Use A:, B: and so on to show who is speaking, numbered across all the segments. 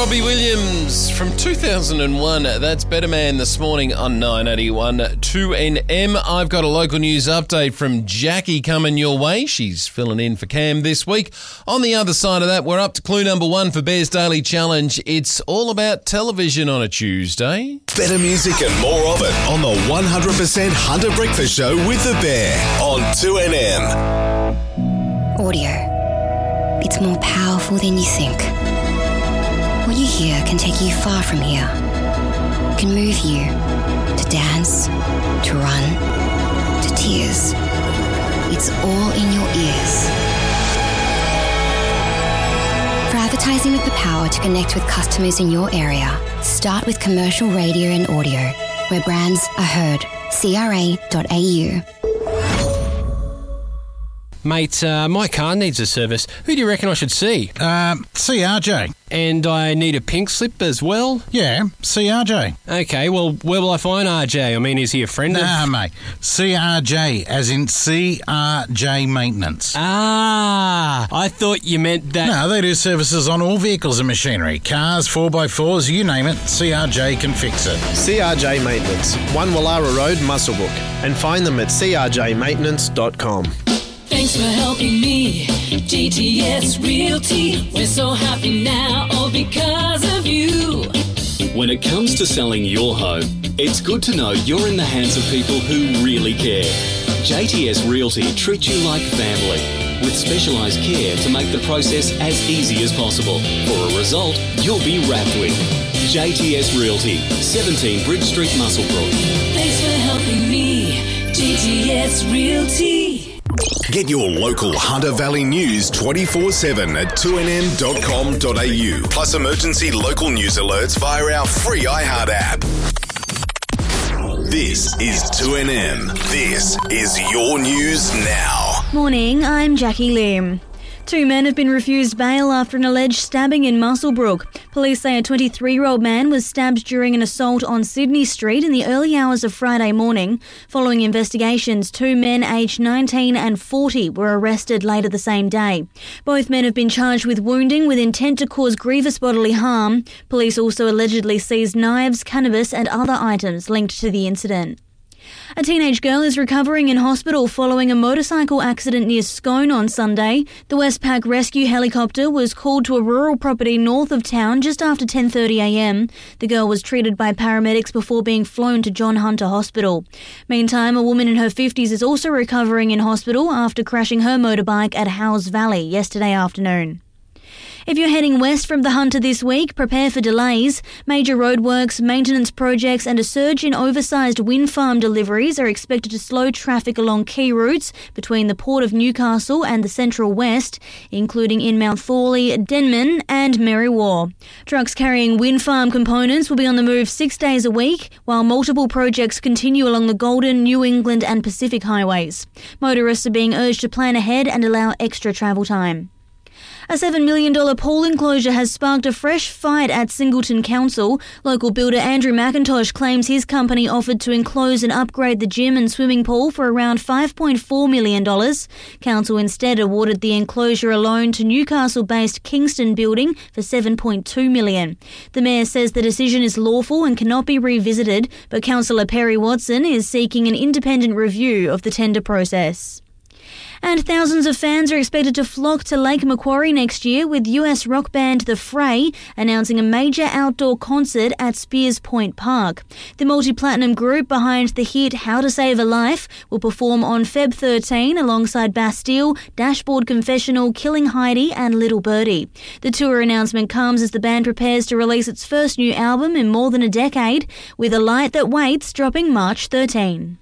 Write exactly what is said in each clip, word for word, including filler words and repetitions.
A: Robbie Williams from two thousand one. That's Better Man this morning on nine eighty-one two N M. I've got a local news update from Jackie coming your way. She's filling in for Cam this week. On the other side of that, we're up to clue number one for Bear's Daily Challenge. It's all about television on a Tuesday.
B: Better music and more of it on the one hundred percent Hunter Breakfast Show with the Bear on two N M.
C: Audio. It's more powerful than you think. What you hear can take you far from here. Can move you to dance, to run, to tears. It's all in your ears. For advertising with the power to connect with customers in your area, start with commercial radio and audio, where brands are heard. C R A dot A U.
D: Mate, uh, my car needs a service. Who do you reckon I should see?
E: Um, C R J.
D: And I need a pink slip as well?
E: Yeah, C R J.
D: Okay, well, where will I find R J? I mean, is he a friend
E: nah,
D: of...
E: Nah, mate. C R J, as in C R J Maintenance.
D: Ah, I thought you meant that...
E: No, they do services on all vehicles and machinery. Cars, four by fours, you name it, C R J can fix it.
F: C R J Maintenance, one Wallara Road, Muswellbrook. And find them at c r j maintenance dot com.
G: Thanks for helping me, J T S Realty. We're so happy now, all because of you.
H: When it comes to selling your home, it's good to know you're in the hands of people who really care. J T S Realty treats you like family, with specialised care to make the process as easy as possible. For a result you'll be wrapped with. J T S Realty, seventeen Bridge Street, Muswellbrook.
G: Thanks for helping me, J T S Realty.
B: Get your local Hunter Valley news twenty-four seven at two n m dot com dot a u. Plus emergency local news alerts via our free iHeart app. This is two N M. This is your news now.
I: Morning, I'm Jackie Lim. Two men have been refused bail after an alleged stabbing in Muswellbrook. Police say a twenty-three-year-old man was stabbed during an assault on Sydney Street in the early hours of Friday morning. Following investigations, two men aged nineteen and forty were arrested later the same day. Both men have been charged with wounding with intent to cause grievous bodily harm. Police also allegedly seized knives, cannabis and other items linked to the incident. A teenage girl is recovering in hospital following a motorcycle accident near Scone on Sunday. The Westpac rescue helicopter was called to a rural property north of town just after ten thirty a m. The girl was treated by paramedics before being flown to John Hunter Hospital. Meantime, a woman in her fifties is also recovering in hospital after crashing her motorbike at Howes Valley yesterday afternoon. If you're heading west from the Hunter this week, prepare for delays. Major roadworks, maintenance projects and a surge in oversized wind farm deliveries are expected to slow traffic along key routes between the Port of Newcastle and the Central West, including in Mount Thorley, Denman and Merriwa. Trucks carrying wind farm components will be on the move six days a week, while multiple projects continue along the Golden, New England and Pacific highways. Motorists are being urged to plan ahead and allow extra travel time. A seven million dollars pool enclosure has sparked a fresh fight at Singleton Council. Local builder Andrew McIntosh claims his company offered to enclose and upgrade the gym and swimming pool for around five point four million dollars. Council instead awarded the enclosure a loan to Newcastle-based Kingston Building for seven point two million dollars. The Mayor says the decision is lawful and cannot be revisited, but Councillor Perry Watson is seeking an independent review of the tender process. And thousands of fans are expected to flock to Lake Macquarie next year, with U S rock band The Fray announcing a major outdoor concert at Spears Point Park. The multi-platinum group behind the hit How to Save a Life will perform on February thirteenth alongside Bastille, Dashboard Confessional, Killing Heidi and Little Birdie. The tour announcement comes as the band prepares to release its first new album in more than a decade, with A Light That Waits dropping March thirteenth.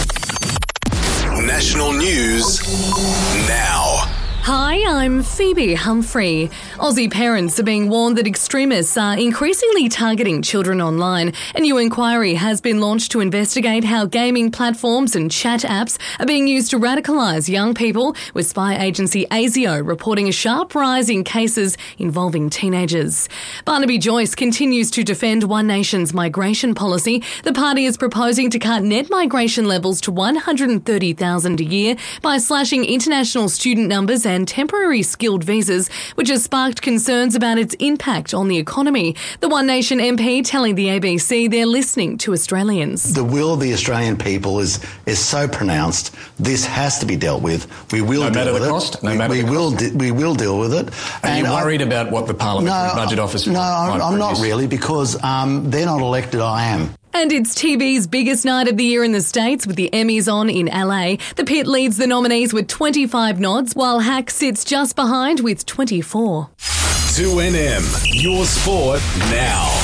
B: National news now.
J: Hi, I'm Phoebe Humphrey. Aussie parents are being warned that extremists are increasingly targeting children online. A new inquiry has been launched to investigate how gaming platforms and chat apps are being used to radicalise young people, with spy agency ASIO reporting a sharp rise in cases involving teenagers. Barnaby Joyce continues to defend One Nation's migration policy. The party is proposing to cut net migration levels to one hundred thirty thousand a year by slashing international student numbers and and temporary skilled visas, which has sparked concerns about its impact on the economy. The One Nation M P telling the A B C they're listening to Australians.
K: The will of the Australian people is is so pronounced. This has to be dealt with. We will
L: no
K: deal
L: matter
K: with
L: the
K: it.
L: cost. No
K: we,
L: matter
K: we
L: the
K: will.
L: cost.
K: De- we will deal with it.
L: Are
K: and
L: you worried
K: I,
L: about what the parliamentary
K: no,
L: budget office?
K: No, I'm, I'm not really, because um, they're not elected. I am.
J: And it's T V's biggest night of the year in the States, with the Emmys on in L A. The Pit leads the nominees with twenty-five nods, while Hack sits just behind with twenty-four.
B: two N M, your sport now.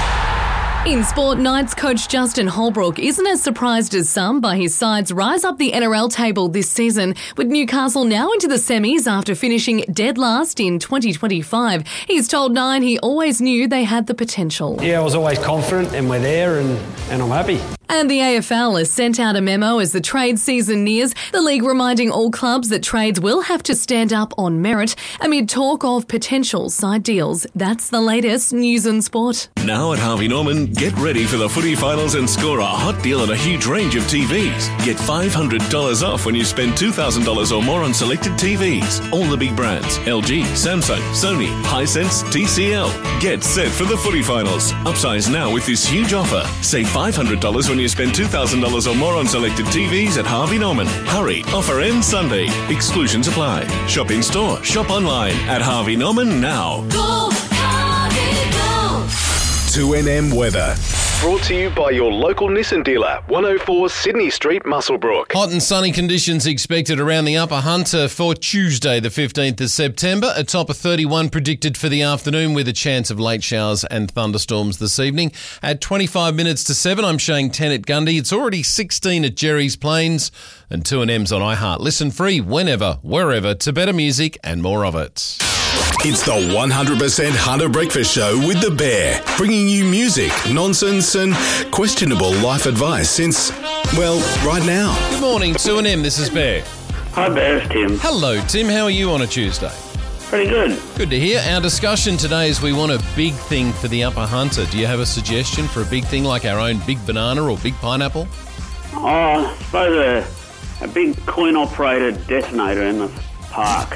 J: In sport, Knights coach Justin Holbrook isn't as surprised as some by his side's rise up the N R L table this season, with Newcastle now into the semis after finishing dead last in twenty twenty-five. He's told Nine he always knew they had the potential.
M: Yeah, I was always confident, and we're there, and, and I'm happy.
J: And the A F L has sent out a memo as the trade season nears, the league reminding all clubs that trades will have to stand up on merit amid talk of potential side deals. That's the latest news and sport.
N: Now at Harvey Norman, get ready for the footy finals and score a hot deal on a huge range of T Vs. Get five hundred dollars off when you spend two thousand dollars or more on selected T Vs. All the big brands, L G, Samsung, Sony, Hisense, T C L. Get set for the footy finals. Upsize now with this huge offer. Save five hundred dollars when you spend two thousand dollars or more on selected T Vs at Harvey Norman. Hurry, offer ends Sunday. Exclusions apply. Shop in store, shop online at Harvey Norman now.
B: Go, Harvey, go. two N M weather. Brought to you by your local Nissan dealer, one oh four Sydney Street, Muswellbrook.
A: Hot and sunny conditions expected around the Upper Hunter for Tuesday, the fifteenth of September. A top of thirty-one predicted for the afternoon, with a chance of late showers and thunderstorms this evening. At twenty-five minutes to seven, I'm showing ten at Gundy. It's already sixteen at Jerry's Plains, and two N M's on iHeart. Listen free whenever, wherever, to better music and more of it.
B: It's the one hundred percent Hunter Breakfast Show with The Bear, bringing you music, nonsense and questionable life advice since, well, right now.
A: Good morning, two N M. This is Bear.
O: Hi, Bear. It's Tim.
A: Hello, Tim. How are you on a Tuesday?
O: Pretty good.
A: Good to hear. Our discussion today is we want a big thing for the Upper Hunter. Do you have a suggestion for a big thing like our own big banana or big pineapple?
O: Oh, I suppose a, a big coin-operated detonator in the park.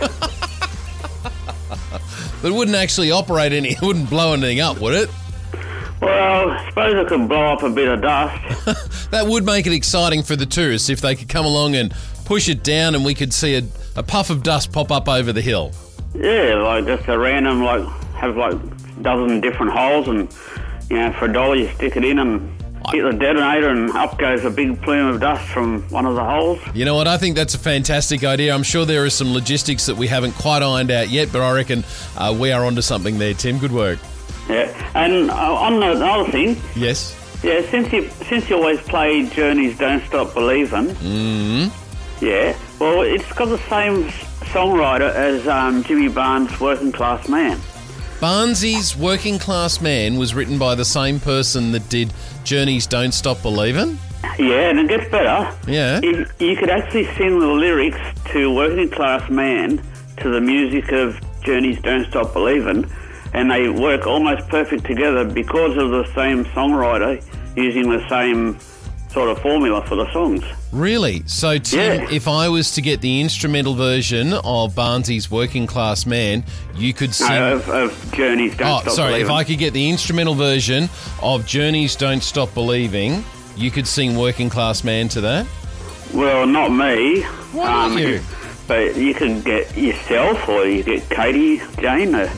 A: But it wouldn't actually operate any, it wouldn't blow anything up, would it?
O: Well, I suppose it could blow up a bit of dust.
A: That would make it exciting for the tourists if they could come along and push it down and we could see a, a puff of dust pop up over the hill.
O: Yeah, like just a random, like, have like a dozen different holes, and, you know, for a dollar you stick it in and hit the detonator and up goes a big plume of dust from one of the holes.
A: You know what, I think that's a fantastic idea. I'm sure there are some logistics that we haven't quite ironed out yet, but I reckon uh, we are onto something there, Tim. Good work.
O: Yeah, and uh, on the other thing...
A: Yes?
O: Yeah, since you since you always play Journey's Don't Stop Believin'...
A: Mm-hmm.
O: Yeah, well, it's got the same songwriter as um, Jimmy Barnes' Working Class Man.
A: Barnsley's Working Class Man was written by the same person that did Journey's Don't Stop Believin'?
O: Yeah, and it gets better.
A: Yeah.
O: You, you could actually sing the lyrics to Working Class Man to the music of Journey's Don't Stop Believin', and they work almost perfect together because of the same songwriter using the same sort of formula for the songs.
A: Really? So, Tim,
O: Yeah.
A: if I was to get the instrumental version of Barnsley's Working Class Man, you could sing...
O: No, of, of Journey's Don't
A: oh,
O: Stop
A: sorry,
O: Believin'.
A: if I could get the instrumental version of Journey's Don't Stop Believing, you could sing Working Class Man to that?
O: Well, not me.
A: Why not you?
O: But you can get yourself, or you get Katie Jane. Uh,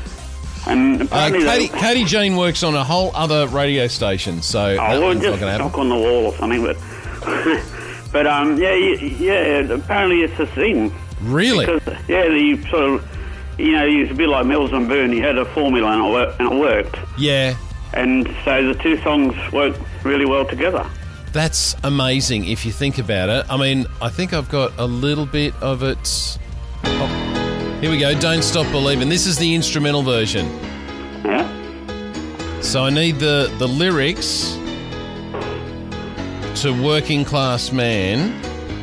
O: and
A: Uh,
O: apparently
A: Katie,
O: they-
A: Katie Jane works on a whole other radio station, so
O: Oh,
A: that
O: well,
A: one's not
O: just
A: going to happen.
O: knock on the wall or something, but... but, um, yeah, you, yeah, apparently it's a thing.
A: Really?
O: Because, yeah, you sort of, you know, it's a bit like Mills and Boon. You had a formula and it, wor- and it worked.
A: Yeah.
O: And so the two songs work really well together.
A: That's amazing if you think about it. I mean, I think I've got a little bit of it. Oh, here we go. Don't Stop Believing. This is the instrumental version.
O: Yeah.
A: So I need the, the lyrics to Working Class Man.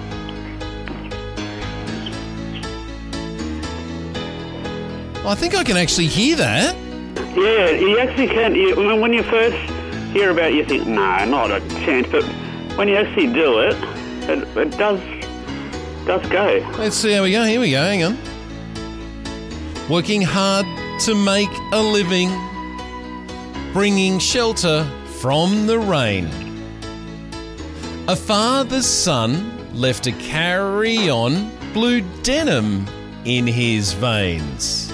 A: I think I can actually hear that.
O: Yeah, you actually can. You, I mean, when you first hear about it, you think, no, not a chance. But when you actually do it, it, it does does go.
A: Let's see how we go. Here we go. Hang on. working hard to make a living, bringing shelter from the rain. A father's son left a carry-on blue denim in his veins.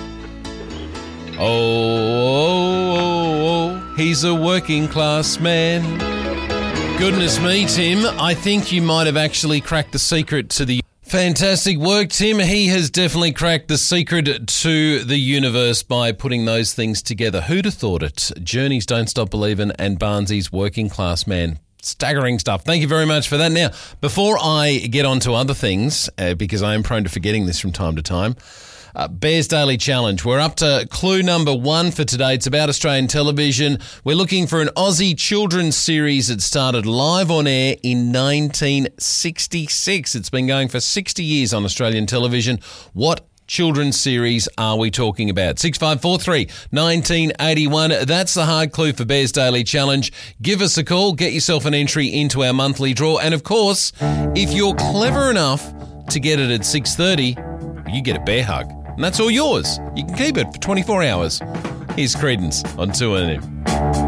A: Oh, oh, oh, oh, he's a working class man. Goodness me, Tim, I think you might have actually cracked the secret to the... Fantastic work, Tim. He has definitely cracked the secret to the universe by putting those things together. Who'd have thought it? Journey's Don't Stop Believin' and Barnsley's Working Class Man. Staggering stuff. Thank you very much for that. Now, before I get on to other things, uh, because I am prone to forgetting this from time to time, Uh, Bears Daily Challenge. We're up to clue number one for today. It's about Australian television. We're looking for an Aussie children's series that started live on air in nineteen sixty-six. It's been going for sixty years on Australian television. What children's series are we talking about? six five four three, one nine eight one. That's the hard clue for Bears Daily Challenge. Give us a call. Get yourself an entry into our monthly draw. And, of course, if you're clever enough to get it at six thirty, you get a bear hug. And that's all yours. You can keep it for twenty-four hours. Here's Creedence on two N M.